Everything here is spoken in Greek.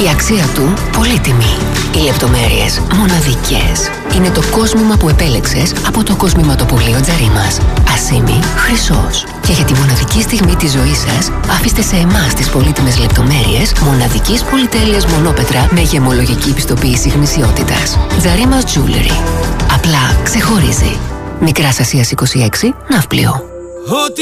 Η αξία του πολύτιμη. Οι λεπτομέρειες μοναδικές. Είναι το κόσμημα που επέλεξες από το κοσμηματοπωλείο Τζαρίμας. Ασήμι χρυσός. Και για τη μοναδική στιγμή της ζωής σας, αφήστε σε εμάς τις πολύτιμες λεπτομέρειες μοναδικής πολυτέλειας μονόπετρα με γεμολογική πιστοποίηση γνησιότητας. Τζαρίμας Jewelry. Απλά ξεχωρίζει. Μικράς Ασίας 26, Ναύπλιο.